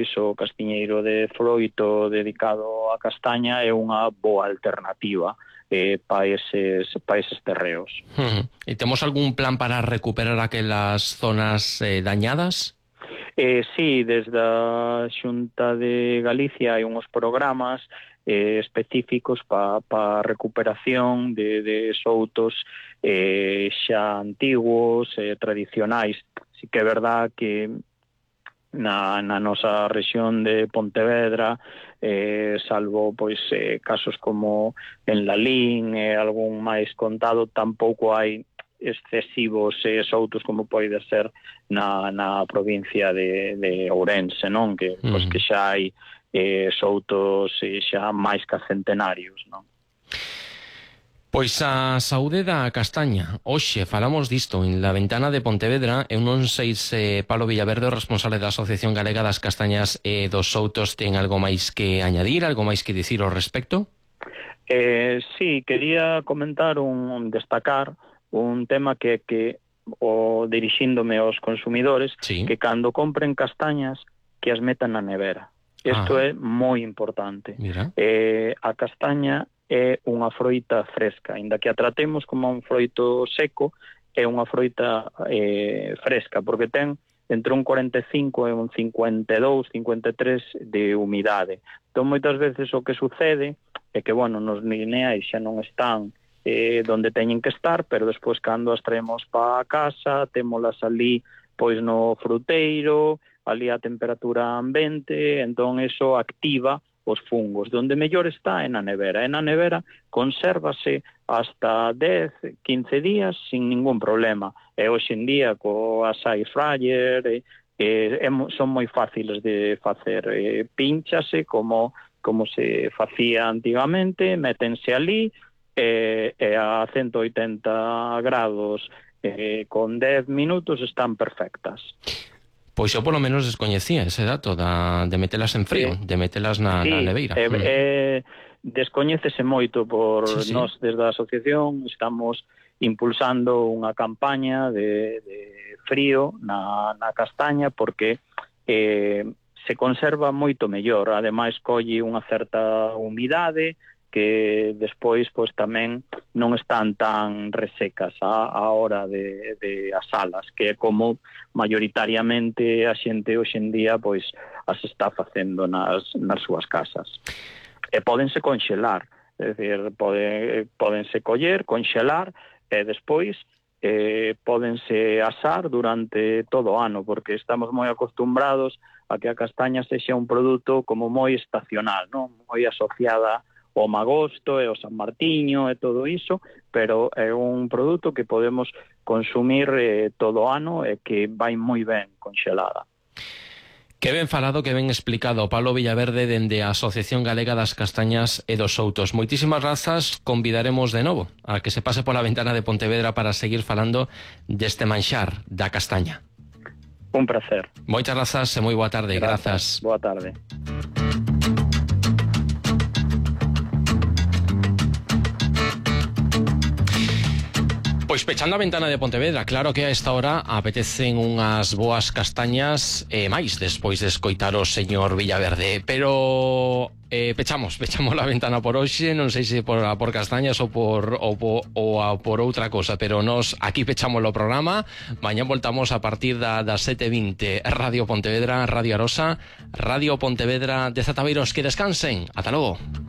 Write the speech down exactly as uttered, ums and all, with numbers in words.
pois o castiñeiro de froito dedicado á castaña é unha boa alternativa eh, para eses, pa eses terreos. Uh-huh. E temos algún plan para recuperar aquelas zonas eh, dañadas? Eh, sí, desde a Xunta de Galicia hai uns programas eh, específicos para pa recuperación de, de soutos eh, xa antigos, eh, tradicionais. Sí que é verdad que na, na nosa rexión de Pontevedra, eh, salvo pois eh, casos como en Lalín e eh, algún máis contado, tampouco hai excesivos eh, soutos como pode ser na, na provincia de, de Ourense, non? Que, mm. pois, que xa hai eh, soutos eh, xa máis que centenarios, non? Pois a saúde da castaña. Hoxe falamos disto en La Ventana de Pontevedra. Eu non sei se Pablo Villaverde, o responsable da Asociación Galega das Castañas e dos Soutos, ten algo máis que añadir, algo máis que dicir ao respecto? Eh, sí, quería comentar un, un destacar un tema que que o dirixíndome aos consumidores, sí, que cando compren castañas que as metan na nevera. Isto ah. é moi importante. Mira. Eh, a castaña é unha froita fresca, inda que a tratemos como un froito seco, é unha froita eh, fresca, porque ten entre un cuarenta e cinco e un cincuenta e dous, cincuenta e tres de humidade. Entón, moitas veces o que sucede é que, bueno, nos lineais xa non están eh, donde teñen que estar, pero despois cando as traemos para a casa, témolas ali pois no fruteiro, ali a temperatura ambiente, entón eso activa os fungos. Donde mellor está é na nevera. E na nevera consérvase hasta dez, quince días sin ningún problema. E hoxe en día coas air fryer e, e, e, son moi fáciles de facer. E, pínchase como, como se facía antigamente, métense ali, E, e a ciento oitenta grados eh, con dez minutos están perfectas. Pois eu polo menos descoñecía ese dato da, de metelas en frío, sí, de metelas na, sí, na neveira. Eh, mm. eh, descoñécese moito por sí, sí. Nós desde a asociación estamos impulsando unha campaña de, de frío na, na castaña porque eh, se conserva moito mellor, ademais colle unha certa humidade que despois pois tamén non están tan resecas a, a hora de, de asalas, que é como maioritariamente a xente hoxe en día pois as está facendo nas, nas súas casas. E pódense conxelar, é dicir, pode, pódense coller, conxelar e despois eh, pódense asar durante todo o ano, porque estamos moi acostumbrados a que a castaña sexa un produto como moi estacional, non? Moi asociada o magosto e o San Martiño e todo iso, pero é un produto que podemos consumir eh, todo o ano e que vai moi ben conxelada. Que ben falado, que ben explicado Pablo Villaverde dende a Asociación Galega das Castañas e dos Soutos. Moitísimas grazas, convidaremos de novo a que se pase pola Ventana de Pontevedra para seguir falando deste manxar da castaña. Un placer. Moitas grazas e moi boa tarde. Grazas. Grazas. Boa tarde. Pois pechando a Ventana de Pontevedra, claro que a esta hora apetecen unhas boas castañas e máis despois de escoitar o señor Villaverde, pero eh, pechamos, pechamos a ventana por hoxe, non sei se por, por castañas ou por, ou, por, ou a, por outra cosa, pero nos aquí pechamos o programa. Mañán voltamos a partir da, das sete e vinte, Radio Pontevedra, Radio Arosa, Radio Pontevedra de Zataveiros. Que descansen, ata logo.